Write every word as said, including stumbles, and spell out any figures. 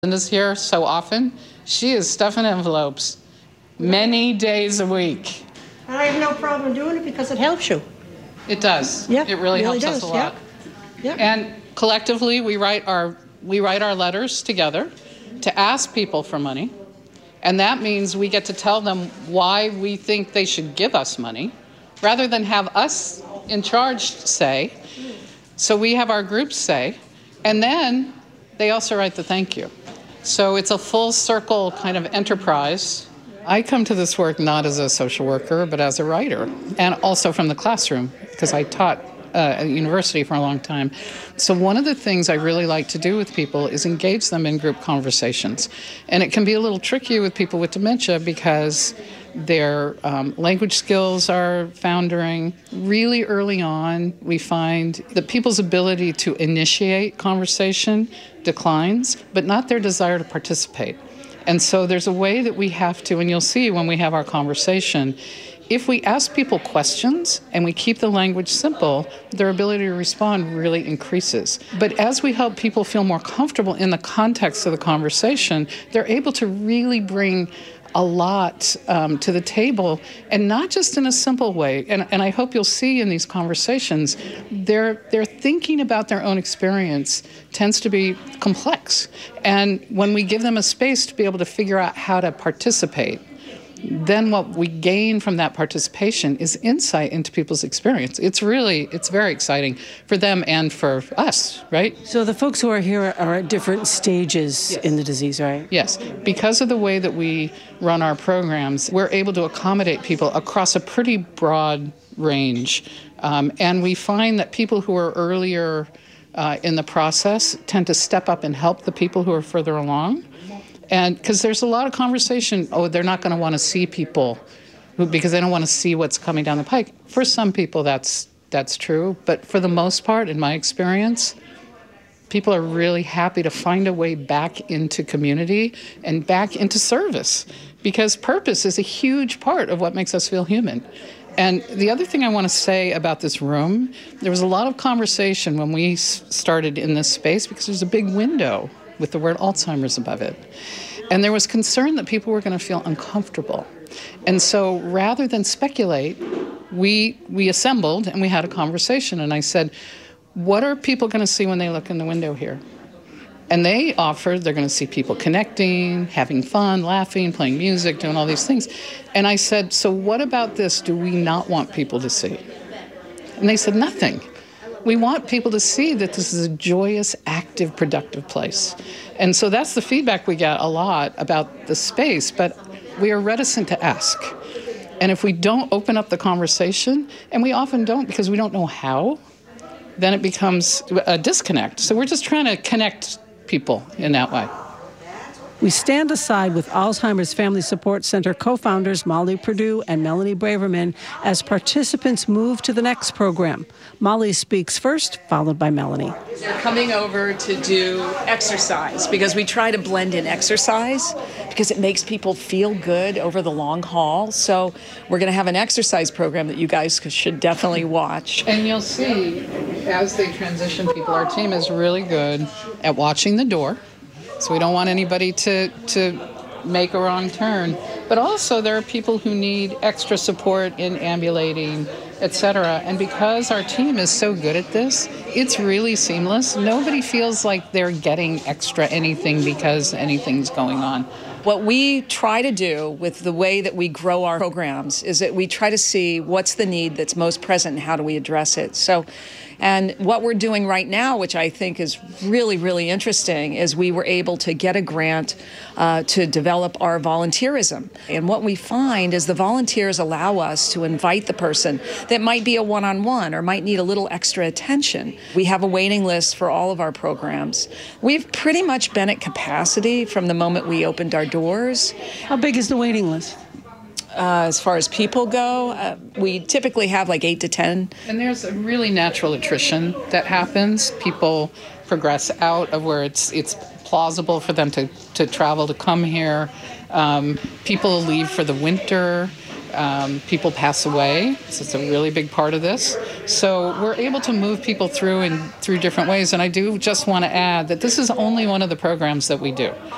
Linda's here so often, she is stuffing envelopes many days a week. I have no problem doing it because it helps you. It does. Yeah, it really, really helps does. us a lot. Yeah. Yeah. And collectively, we write our we write our letters together to ask people for money, and that means we get to tell them why we think they should give us money, rather than have us in charge say. So we have our groups say, and then they also write the thank you. So it's a full circle kind of enterprise. I come to this work not as a social worker, but as a writer, and also from the classroom, because I taught uh, at university for a long time. So one of the things I really like to do with people is engage them in group conversations. And it can be a little tricky with people with dementia because their um, language skills are foundering. Really early on, we find that people's ability to initiate conversation declines, but not their desire to participate. And so there's a way that we have to, and you'll see when we have our conversation, if we ask people questions and we keep the language simple, their ability to respond really increases. But as we help people feel more comfortable in the context of the conversation, they're able to really bring a lot um, to the table, and not just in a simple way. And, and I hope you'll see in these conversations, their their thinking about their own experience tends to be complex. And when we give them a space to be able to figure out how to participate, then what we gain from that participation is insight into people's experience. It's really, it's very exciting for them and for us, right? So the folks who are here are at different stages Yes. in the disease, right? Yes. Because of the way that we run our programs, we're able to accommodate people across a pretty broad range. Um, and we find that people who are earlier uh, in the process tend to step up and help the people who are further along. And because there's a lot of conversation, oh, they're not going to want to see people who, because they don't want to see what's coming down the pike. For some people, that's that's true. But for the most part, in my experience, people are really happy to find a way back into community and back into service, because purpose is a huge part of what makes us feel human. And the other thing I want to say about this room, there was a lot of conversation when we started in this space because there's a big window with the word Alzheimer's above it. And there was concern that people were going to feel uncomfortable. And so rather than speculate, we we assembled and we had a conversation. And I said, what are people going to see when they look in the window here? And they offered they're going to see people connecting, having fun, laughing, playing music, doing all these things. And I said, so what about this do we not want people to see? And they said, nothing. We want people to see that this is a joyous, active, productive place. And so that's the feedback we get a lot about the space, but we are reticent to ask. And if we don't open up the conversation, and we often don't because we don't know how, then it becomes a disconnect. So we're just trying to connect people in that way. We stand aside with Alzheimer's Family Support Center co-founders Molly Perdue and Melanie Braverman as participants move to the next program. Molly speaks first, followed by Melanie. They're coming over to do exercise because we try to blend in exercise because it makes people feel good over the long haul. So we're going to have an exercise program that you guys should definitely watch. And you'll see, as they transition people, our team is really good at watching the door. So we don't want anybody to, to make a wrong turn. But also there are people who need extra support in ambulating, et cetera. And because our team is so good at this, it's really seamless. Nobody feels like they're getting extra anything because anything's going on. What we try to do with the way that we grow our programs is that we try to see what's the need that's most present and how do we address it. So, and what we're doing right now, which I think is really, really interesting, is we were able to get a grant uh, to develop our volunteerism. And what we find is the volunteers allow us to invite the person that might be a one-on-one or might need a little extra attention. We have a waiting list for all of our programs. We've pretty much been at capacity from the moment we opened our doors. How big is the waiting list? Uh, as far as people go, uh, we typically have like eight to ten. And there's a really natural attrition that happens. People progress out of where it's it's plausible for them to, to travel to come here. Um, people leave for the winter. Um, people pass away. So it's a really big part of this. So we're able to move people through and through different ways. And I do just want to add that this is only one of the programs that we do.